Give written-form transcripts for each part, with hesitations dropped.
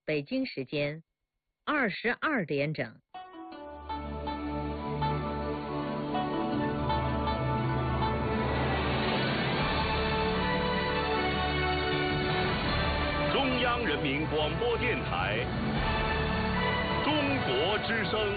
北京时间22点整。 中央人民广播电台中国之声。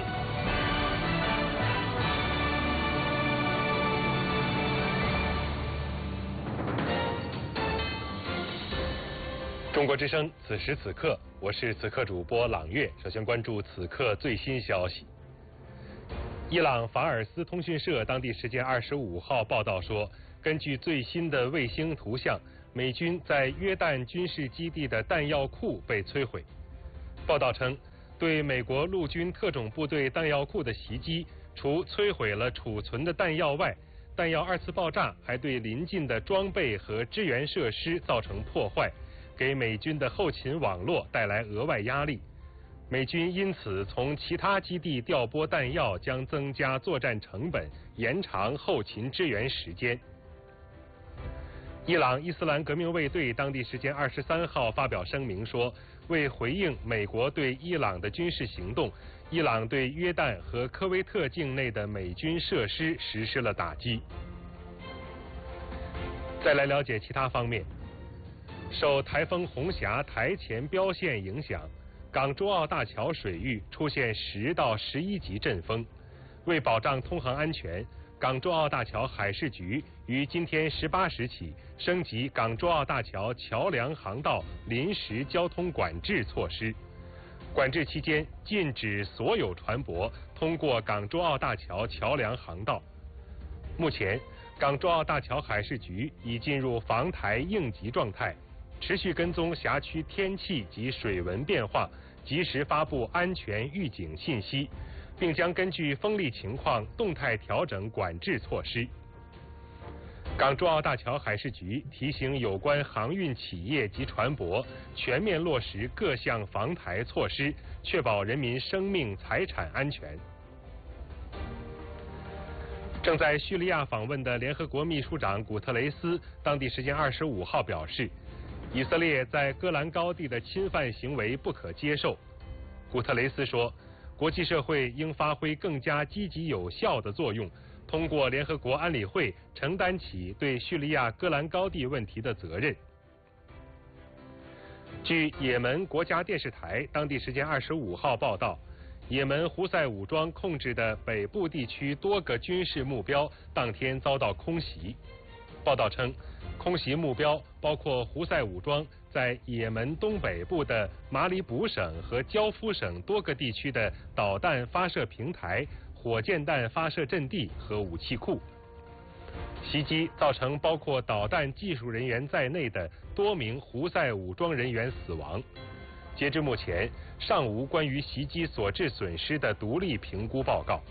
中国之声，此时此刻，我是此刻主播朗月。首先关注此刻最新消息。伊朗法尔斯通讯社当地时间25号报道说，根据最新的卫星图像，美军在约旦军事基地的弹药库被摧毁。报道称，对美国陆军特种部队弹药库的袭击，除摧毁了储存的弹药外，弹药二次爆炸还对邻近的装备和支援设施造成破坏，给美军的后勤网络带来额外压力。美军因此从其他基地调拨弹药，将增加作战成本，延长后勤支援时间。伊朗伊斯兰革命卫队当地时间23号发表声明说，为回应美国对伊朗的军事行动，伊朗对约旦和科威特境内的美军设施实施了打击。再来了解其他方面。受台风红霞台前标线影响，港珠澳大桥水域出现10到11级阵风。为保障通航安全，港珠澳大桥海事局于今天18时起升级港珠澳大桥桥梁航道临时交通管制措施。管制期间，禁止所有船舶通过港珠澳大桥桥梁航道。目前，港珠澳大桥海事局已进入防台应急状态，持续跟踪辖区天气及水文变化，及时发布安全预警信息，并将根据风力情况动态调整管制措施。港珠澳大桥海事局提醒有关航运企业及船舶全面落实各项防台措施，确保人民生命财产安全。正在叙利亚访问的联合国秘书长古特雷斯当地时间25号表示，以色列在戈兰高地的侵犯行为不可接受。古特雷斯说，国际社会应发挥更加积极有效的作用，通过联合国安理会承担起对叙利亚戈兰高地问题的责任。据也门国家电视台当地时间25号报道，也门胡塞武装控制的北部地区多个军事目标当天遭到空袭。报道称，空袭目标包括胡塞武装在也门东北部的马里卜省和焦夫省多个地区的导弹发射平台、火箭弹发射阵地和武器库。袭击造成包括导弹技术人员在内的多名胡塞武装人员死亡。截至目前，尚无关于袭击所致损失的独立评估报告。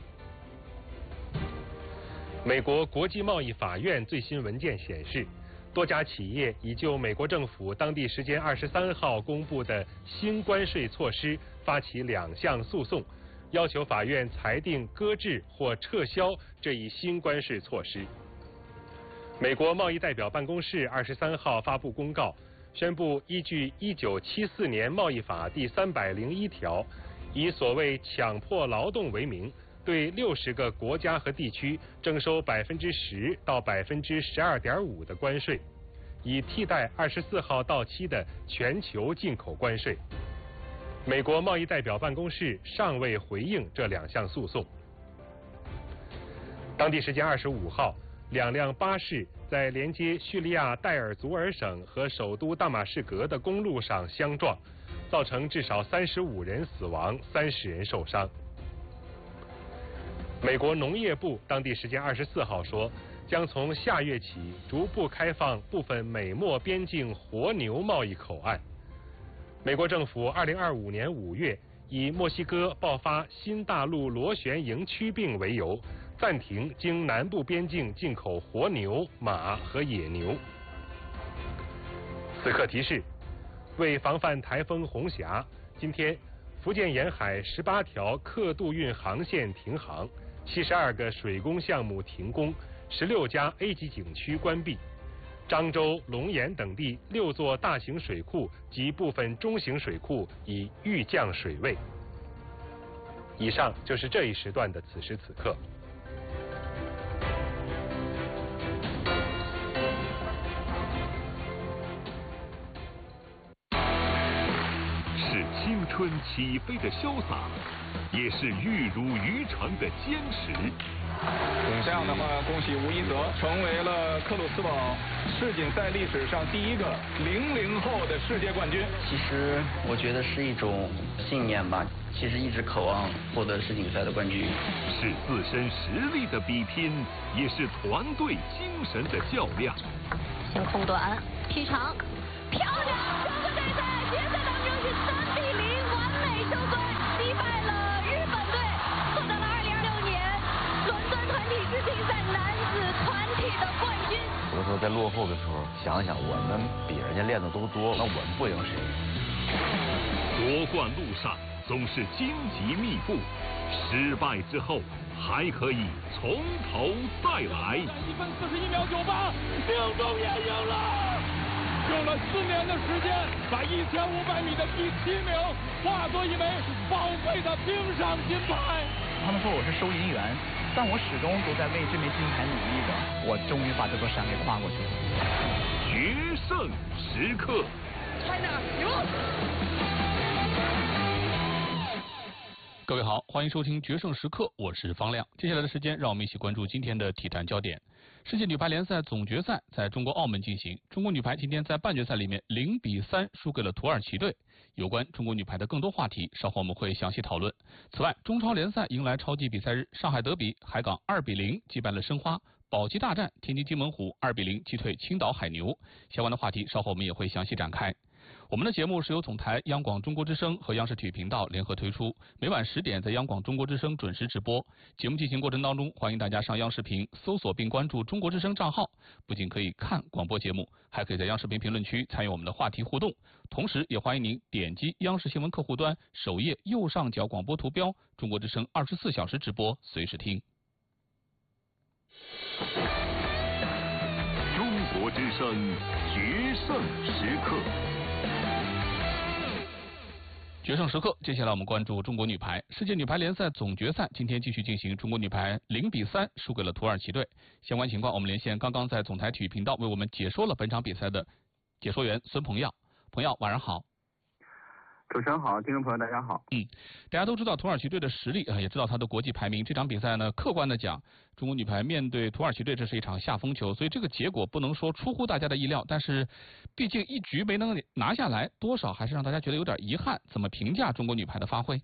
美国国际贸易法院最新文件显示，多家企业已就美国政府当地时间23号公布的新关税措施发起2项诉讼，要求法院裁定搁置或撤销这一新关税措施。美国贸易代表办公室23号发布公告，宣布依据1974年贸易法第301条，以所谓强迫劳动为名，对60个国家和地区征收10%到12.5%的关税，以替代24号到期的全球进口关税。美国贸易代表办公室尚未回应这2项诉讼。当地时间25号，2辆巴士在连接叙利亚代尔祖尔省和首都大马士革的公路上相撞，造成至少35人死亡，30人受伤。美国农业部当地时间24号说，将从下月起逐步开放部分美墨边境活牛贸易口岸。美国政府2025年5月以墨西哥爆发新大陆螺旋蝇曲病为由，暂停经南部边境进口活牛、马和野牛。此刻提示，为防范台风红霞，今天福建沿海18条客渡运航线停航，72个水工项目停工，16家 A 级景区关闭。 漳州、龙岩等地6座大型水库及部分中型水库已预降水位。以上就是这一时段的此时此刻。 是青春起飞的潇洒，也是玉汝于成的坚持。 这样的话，恭喜吴一泽成为了克鲁斯堡世锦赛历史上第一个00后的世界冠军。 其实我觉得是一种信念吧，其实一直渴望获得世锦赛的冠军。 是自身实力的比拼，也是团队精神的较量。 先空短踢长，漂亮！中国队在决赛当中是3比0完美收官，击败了日本队，获得了2026年伦敦团体世锦赛男子团体的冠军。 有的时候在落后的时候，想想我们比人家练的都多，那我们不赢谁？ 夺冠路上总是荆棘密布，失败之后还可以从头再来。 1分41秒98，命中也赢了。用了4年的时间，把1500米的第7名化作一枚宝贵的冰上金牌。 他们说我是收银员，但我始终都在为这枚金牌努力着。我终于把这座山给跨过去了。 决胜时刻 China 赢！ 各位好，欢迎收听决胜时刻，我是方亮。接下来的时间，让我们一起关注今天的体坛焦点。世界女排联赛总决赛在中国澳门进行，中国女排今天在半决赛里面0比3输给了土耳其队。有关中国女排的更多话题，稍后我们会详细讨论。此外，中超联赛迎来超级比赛日，上海德比海港2比0击败了申花，保级大战天津津门虎2比0击退青岛海牛。相关的话题稍后我们也会详细展开。我们的节目是由总台央广中国之声和央视体育频道联合推出，每晚10点在央广中国之声准时直播。节目进行过程当中，欢迎大家上央视频搜索并关注中国之声账号，不仅可以看广播节目，还可以在央视频评论区参与我们的话题互动。同时也欢迎您点击央视新闻客户端首页右上角广播图标，中国之声24小时直播，随时听。 中国之声决胜时刻。 决胜时刻，接下来我们关注中国女排。世界女排联赛总决赛今天继续进行，中国女排0比3输给了土耳其队。相关情况，我们连线刚刚在总台体育频道为我们解说了本场比赛的解说员孙鹏耀。鹏耀，晚上好。 主持人好，听众朋友大家好。 大家都知道土耳其队的实力也知道他的国际排名。这场比赛呢，客观的讲，中国女排面对土耳其队，这是一场下风球，所以这个结果不能说出乎大家的意料，但是毕竟一局没能拿下来，多少还是让大家觉得有点遗憾。怎么评价中国女排的发挥？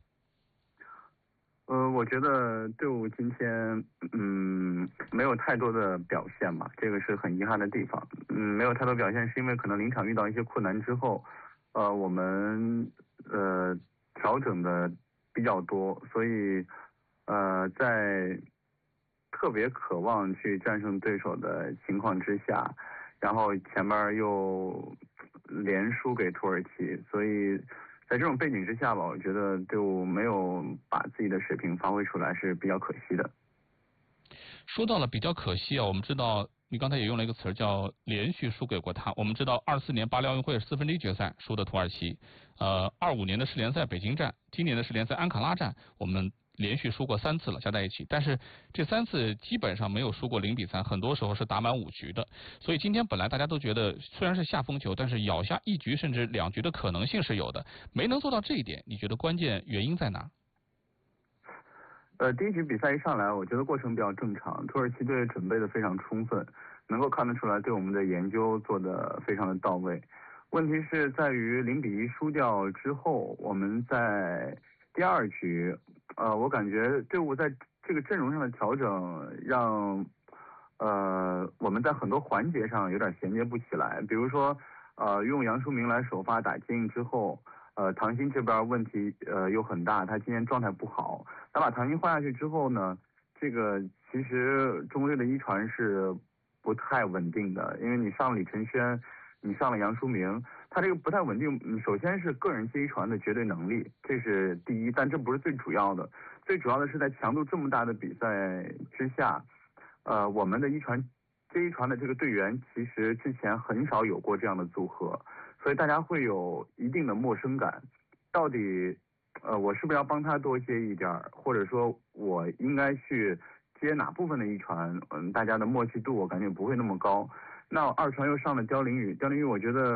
我觉得队伍今天没有太多的表现嘛，这个是很遗憾的地方。没有太多表现是因为可能临场遇到一些困难之后，我们调整的比较多，所以在特别渴望去战胜对手的情况之下，然后前面又连输给土耳其，所以在这种背景之下吧，我觉得队伍没有把自己的水平发挥出来是比较可惜的。 说到了比较可惜我们知道你刚才也用了一个词叫连续输给过他。我们知道24年巴黎奥运会1/4决赛输的土耳其，25年的世联赛北京站，今年的世联赛安卡拉站，我们连续输过3次了，加在一起。但是这3次基本上没有输过0比3，很多时候是打满5局的。所以今天本来大家都觉得虽然是下风球，但是咬下1局甚至2局的可能性是有的，没能做到这一点，你觉得关键原因在哪？ 第一局比赛一上来，我觉得过程比较正常，土耳其队准备的非常充分，能够看得出来对我们的研究做得非常的到位。问题是在于0比1输掉之后，我们在第2局，我感觉队伍在这个阵容上的调整让我们在很多环节上有点衔接不起来。比如说用杨淑明来首发打接应之后，唐鑫这边问题又很大，他今天状态不好。他把唐鑫换下去之后呢，这个其实中国队的一传是不太稳定的，因为你上了李承轩，你上了杨淑明，他这个不太稳定。首先是个人接一传的绝对能力，这是第一，但这不是最主要的。最主要的是在强度这么大的比赛之下，我们的一传这一传的这个队员其实之前很少有过这样的组合，所以大家会有一定的陌生感。到底我是不是要帮他多接一点，或者说我应该去接哪部分的一传？大家的默契度我感觉不会那么高。那二传又上了刁凌宇，刁凌宇我觉得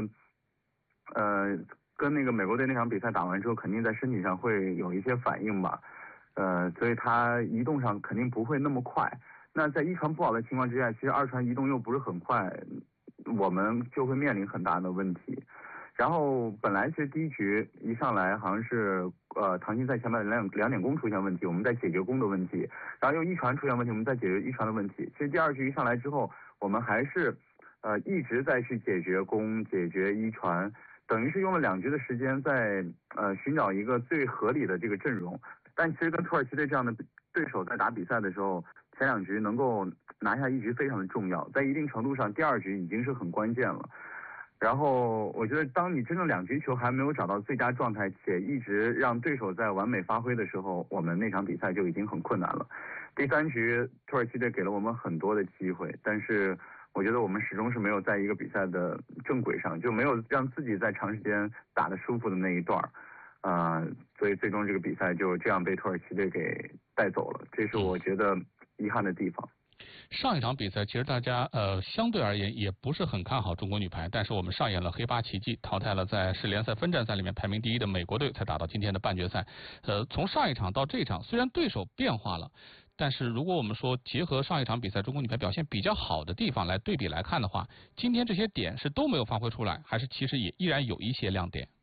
跟那个美国队那场比赛打完之后，肯定在身体上会有一些反应吧。所以他移动上肯定不会那么快。那在一传不好的情况之下，其实二传移动又不是很快，我们就会面临很大的问题。然后本来其实第一局一上来好像是唐鑫在前面两点攻出现问题，我们在解决攻的问题，然后又一传出现问题，我们在解决一传的问题。其实第二局一上来之后，我们还是一直在去解决攻、解决一传，等于是用了2局的时间在寻找一个最合理的这个阵容。但其实跟土耳其队这样的对手在打比赛的时候，前2局能够拿下1局非常的重要，在一定程度上第2局已经是很关键了。然后我觉得当你真正2局球还没有找到最佳状态，且一直让对手在完美发挥的时候，我们那场比赛就已经很困难了。第3局土耳其队给了我们很多的机会，但是我觉得我们始终是没有在一个比赛的正轨上，就没有让自己在长时间打得舒服的那一段所以最终这个比赛就这样被土耳其队给带走了，这是我觉得遗憾的地方。 上一场比赛其实大家相对而言也不是很看好中国女排，但是我们上演了黑八奇迹，淘汰了在世联赛分站赛里面排名第1的美国队，才打到今天的半决赛。从上一场到这一场，虽然对手变化了，但是如果我们说结合上一场比赛中国女排表现比较好的地方来对比来看的话，今天这些点是都没有发挥出来，还是其实也依然有一些亮点？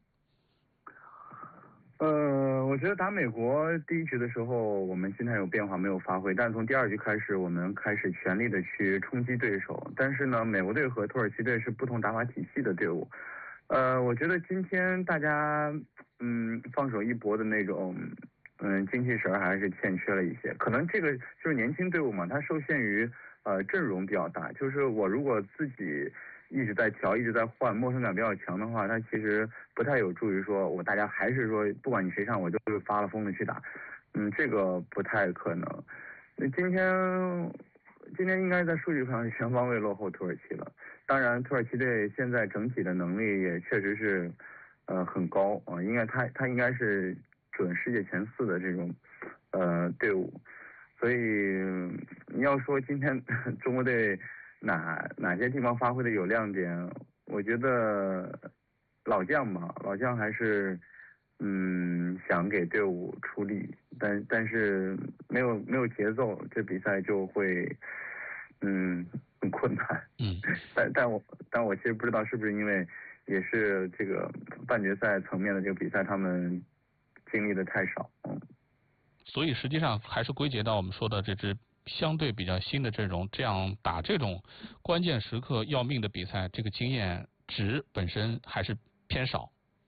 我觉得打美国第1局的时候，我们心态有变化，没有发挥。但是从第2局开始，我们开始全力的去冲击对手。但是呢，美国队和土耳其队是不同打法体系的队伍。我觉得今天大家放手一搏的那种精气神还是欠缺了一些。可能这个就是年轻队伍嘛，它受限于阵容比较大。就是我如果自己一直在调，一直在换，陌生感比较强的话，它其实不太有助于说大家还是说不管你谁上我就会发了疯的去打，这个不太可能。那今天应该在数据上是全方位落后土耳其了。当然土耳其队现在整体的能力也确实是很高应该他应该是准世界前4的这种队伍。所以你要说今天中国队哪些地方发挥的有亮点，我觉得老将还是想给队伍出力，但是没有节奏，这比赛就会很困难。但我其实不知道是不是因为也是这个半决赛层面的这个比赛他们经历的太少。 所以实际上还是归结到我们说的这支相对比较新的阵容，这样打这种关键时刻要命的比赛，这个经验值本身还是偏少。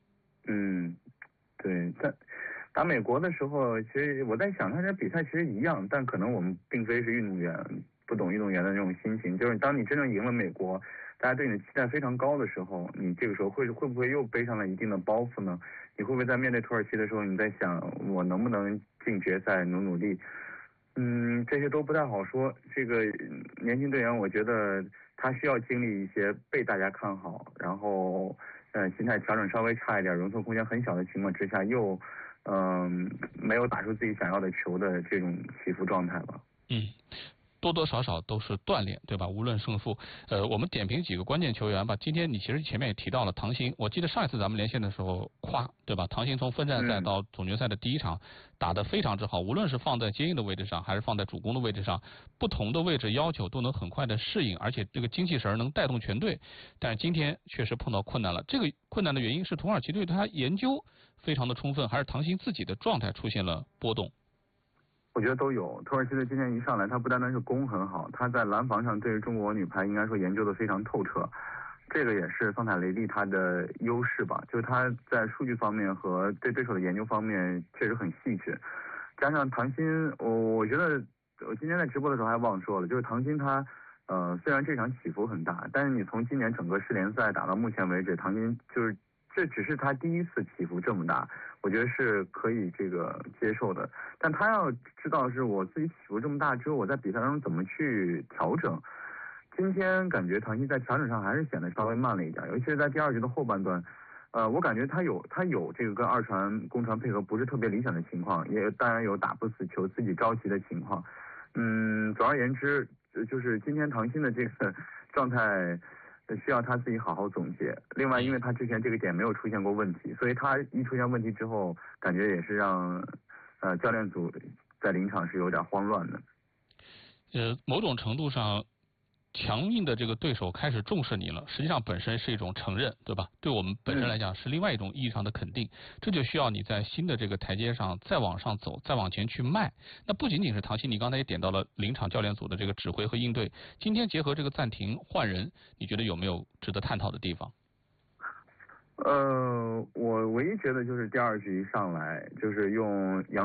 对，但打美国的时候，其实我在想，他这比赛其实一样，但可能我们并非是运动员，不懂运动员的那种心情。就是当你真正赢了美国，大家对你的期待非常高的时候，你这个时候会不会又背上了一定的包袱呢？你会不会在面对土耳其的时候，你在想我能不能进决赛，努力？这些都不太好说。这个年轻队员，我觉得他需要经历一些被大家看好，然后心态调整稍微差一点，容错空间很小的情况之下，又没有打出自己想要的球的这种起伏状态吧。 多多少少都是锻炼，对吧？无论胜负。我们点评几个关键球员吧。今天你其实前面也提到了唐鑫，我记得上一次咱们连线的时候夸，对吧？唐鑫从分站赛到总决赛的第1场打得非常之好，无论是放在接应的位置上，还是放在主攻的位置上，不同的位置要求都能很快的适应，而且这个精气神能带动全队。但是今天确实碰到困难了。这个困难的原因是土耳其队他研究非常的充分，还是唐鑫自己的状态出现了波动？ 我觉得都有。土耳其队今天一上来，他不单单是攻很好，他在拦防上对中国女排应该说研究的非常透彻。这个也是桑塔雷利他的优势吧，就是他在数据方面和对对手的研究方面确实很细致。加上唐鑫，我觉得我今天在直播的时候还忘说了，就是唐鑫他虽然这场起伏很大，但是你从今年整个世联赛打到目前为止，唐鑫就是这只是他第1次起伏这么大，我觉得是可以这个接受的。但他要知道是我自己起伏这么大之后，我在比赛当中怎么去调整。 今天感觉唐鑫在调整上还是显得稍微慢了一点，尤其是在第2局的后半段，我感觉他有这个跟二传攻传配合不是特别理想的情况，也当然有打不死球自己着急的情况。总而言之，就是今天唐鑫的这个状态需要他自己好好总结。另外，因为他之前这个点没有出现过问题，所以他一出现问题之后，感觉也是让教练组在临场是有点慌乱的。 某种程度上，强硬的这个对手开始重视你了，实际上本身是一种承认，对吧？对我们本身来讲是另外一种意义上的肯定，这就需要你在新的这个台阶上再往上走，再往前去迈。那不仅仅是唐鑫，你刚才也点到了临场教练组的这个指挥和应对。今天结合这个暂停换人，你觉得有没有值得探讨的地方？ 我唯一觉得就是第2局上来就是用杨